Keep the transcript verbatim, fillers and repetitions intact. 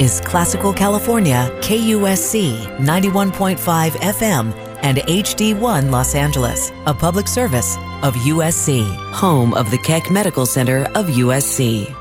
is Classical California, K U S C ninety-one point five F M and H D one Los Angeles, a public service of U S C, home of the Keck Medical Center of U S C.